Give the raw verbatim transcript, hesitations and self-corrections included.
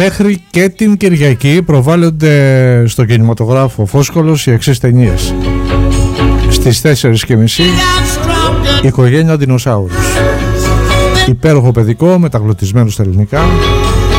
μέχρι και την Κυριακή προβάλλονται στο κινηματογράφο Φόσκολος οι εξής ταινίες. Στις τέσσερις και μισή η οικογένεια Δεινοσάουρους. Υπέροχο παιδικό μεταγλωτισμένο στα ελληνικά.